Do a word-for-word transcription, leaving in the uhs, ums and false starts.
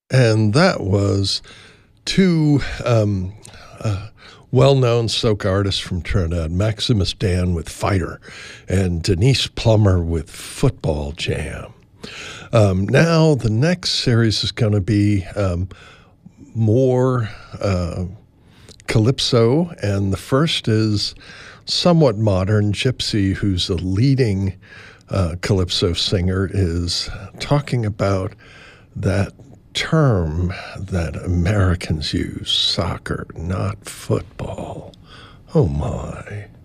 And that was two um, uh, well-known soca artists from Trinidad, Maximus Dan with Fighter and Denise Plummer with Football Jam. Um, now the next series is going to be um, more uh, calypso, and the first is somewhat modern. Gypsy, who's a leading uh, calypso singer, is talking about that term that Americans use, soccer, not football. Oh my.